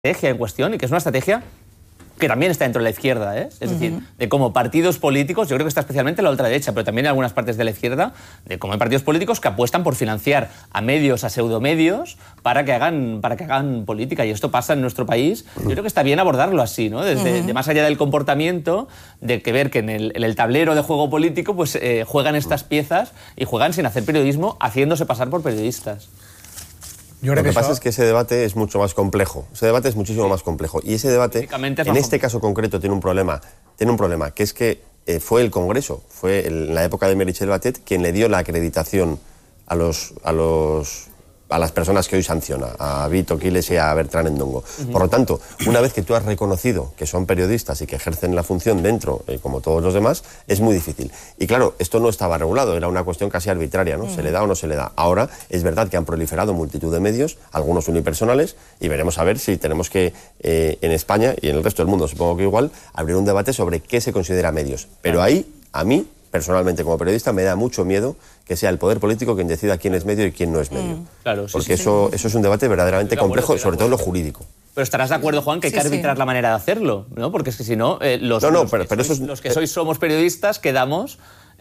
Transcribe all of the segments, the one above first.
estrategia en cuestión y que es una estrategia que también está dentro de la izquierda, ¿eh? Es decir, de como partidos políticos, yo creo que está especialmente en la ultraderecha, pero también en algunas partes de la izquierda, de como hay partidos políticos que apuestan por financiar a medios, a pseudomedios, para que hagan política. Y esto pasa en nuestro país. Yo creo que está bien abordarlo así, ¿no? Desde de más allá del comportamiento, de que ver que en el tablero de juego político pues juegan estas piezas y juegan sin hacer periodismo, haciéndose pasar por periodistas. Lo que pasa es que ese debate es mucho más complejo. Ese debate es muchísimo más complejo. Y ese debate, en este caso concreto, tiene un problema, que es que fue el Congreso, fue en la época de Meritxell Batet, quien le dio la acreditación a las personas que hoy sanciona, a Vito Quiles y a Bertrán Endongo. Por lo tanto, una vez que tú has reconocido que son periodistas y que ejercen la función dentro, como todos los demás, es muy difícil. Y claro, esto no estaba regulado, era una cuestión casi arbitraria, ¿no? ¿Se le da o no se le da? Ahora es verdad que han proliferado multitud de medios, algunos unipersonales, y veremos a ver si tenemos que, en España y en el resto del mundo, supongo que igual, abrir un debate sobre qué se considera medios. Pero ahí, a mí, personalmente como periodista, me da mucho miedo que sea el poder político quien decida quién es medio y quién no es medio. Claro, sí, porque eso es un debate verdaderamente complejo, sobre todo en lo jurídico. Pero estarás de acuerdo, Juan, que hay que arbitrar la manera de hacerlo, ¿no? Porque es que si no, los que somos periodistas quedamos,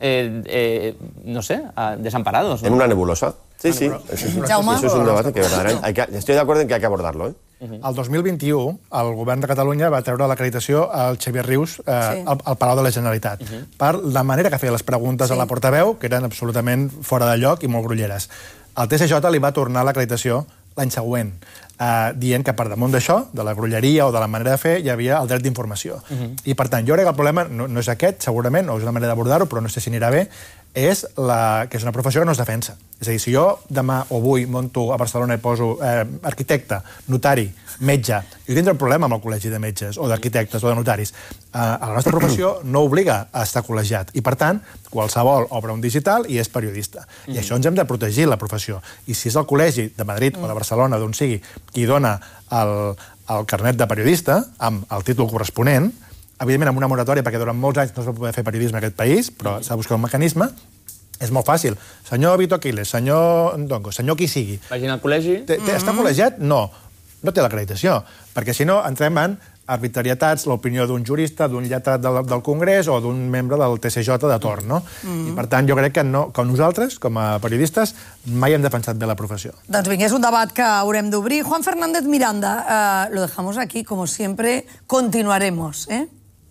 no sé, desamparados, ¿no? En una nebulosa. Sí, sí. Eso es un debate que verdaderamente... Estoy de acuerdo en que hay que abordarlo, ¿eh? El 2021, el govern de Catalunya va treure l'acreditació al Xavier Rius al Palau de la Generalitat per la manera que feia les preguntes a la portaveu, que eren absolutament fora de lloc i molt grolleres. El TSJ li va tornar l'acreditació l'any següent, dient que per damunt d'això, de la grolleria o de la manera de fer, hi havia el dret d'informació. I per tant, jo crec que el problema no és aquest, segurament, o és una manera d'abordar-ho, però no sé si anirà bé, és que és una professió que no es defensa. És a dir, si jo demà o avui monto a Barcelona i poso arquitecte, notari, metge, jo tindré un problema amb el col·legi de metges o d'arquitectes o de notaris. A la nostra professió no obliga a estar col·legiat i, per tant, qualsevol obre un digital i és periodista. I això ens hem de protegir, la professió. I si és el col·legi de Madrid o de Barcelona, d'on sigui, qui dona el carnet de periodista amb el títol corresponent, evidentment amb una moratòria, perquè durant molts anys no es va poder fer periodisme en aquest país, però s'ha de buscar un mecanisme, és molt fàcil. Senyor Vito Quiles, senyor Ndongo, senyor qui sigui. Vagin al col·legi? Està col·legiat? No. No té l'acreditació, perquè si no entrem en arbitrarietats, l'opinió d'un jurista, d'un lletrat del Congrés o d'un membre del TSJ de torn, no? I per tant jo crec que nosaltres, com a periodistes, mai hem defensat bé la professió. Doncs vinga, és un debat que haurem d'obrir. Juan Fernández Miranda, lo dejamos aquí, como siempre, continuaremos, ¿eh?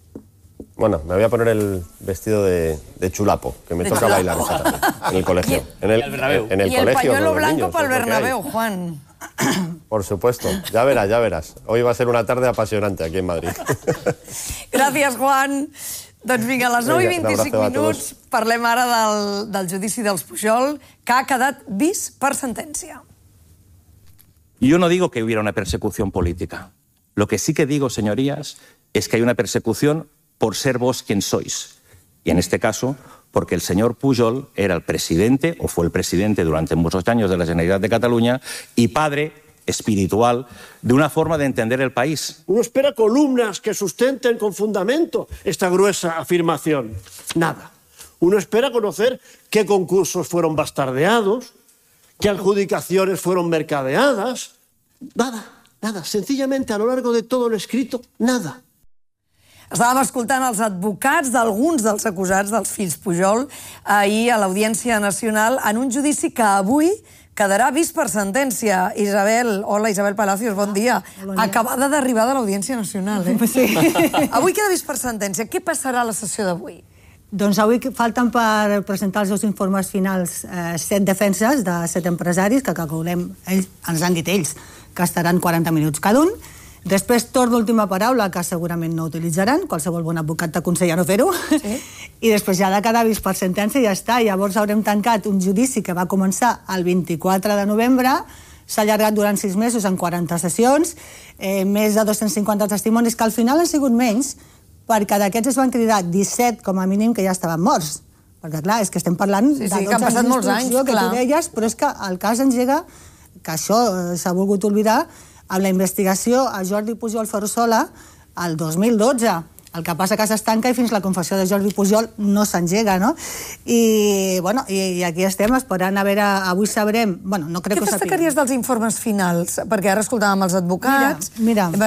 Bueno, me voy a poner el vestido de chulapo, que me toca bailar esa tarde, en el colegio. En el colegio. Y el pañuelo blanco para el Bernabéu, Juan. Por supuesto, ya verás. Hoy va a ser una tarde apasionante aquí en Madrid. Gràcies, Juan. Doncs vinga, a les 9:25 minuts parlem ara del judici dels Pujol, que ha quedat vist per sentència. Yo no digo que hubiera una persecución política. Lo que sí que digo, señorías, es que hay una persecución por ser vos quien sois. Y en este caso, porque el señor Pujol era el presidente, o fue el presidente durante muchos años de la Generalitat de Cataluña, y padre espiritual de una forma de entender el país. Uno espera columnas que sustenten con fundamento esta gruesa afirmación. Nada. Uno espera conocer qué concursos fueron bastardeados, qué adjudicaciones fueron mercadeadas. Nada. Sencillamente, a lo largo de todo lo escrito, nada. Estàvem escoltant els advocats d'alguns dels acusats dels fills Pujol ahir a l'Audiència Nacional en un judici que avui quedarà vist per sentència. Hola, Isabel Palacios, bon dia. Acabada d'arribar de l'Audiència Nacional, eh? Sí. Avui queda vist per sentència. Què passarà a la sessió d'avui? Doncs avui falten per presentar els seus informes finals 7 defenses de 7 empresaris que calculem, ens han dit ells, que estaran 40 minuts cada un. Després, torn d'última paraula, que segurament no utilitzaran, qualsevol bon advocat t'aconsella no fer-ho, i després ja ha de quedar vist per sentència i ja està. Llavors haurem tancat un judici que va començar el 24 de novembre, s'ha allargat durant 6 mesos en 40 sessions, més de 250 testimonis, que al final han sigut menys, perquè d'aquests es van cridar 17 com a mínim que ja estaven morts. Perquè clar, és que estem parlant de 12 anys d'instrucció que tu deies, però és que el cas engega que això s'ha volgut oblidar amb la investigació a Jordi Pujol Ferrusola el 2012. El que passa que s'estanca i fins la confessió de Jordi Pujol no s'engega, no? I aquí estem esperant a veure... Avui sabrem... Bueno, no crec que ho sapiguem. Què destacaries dels informes finals? Perquè ara escoltàvem els advocats... Mira,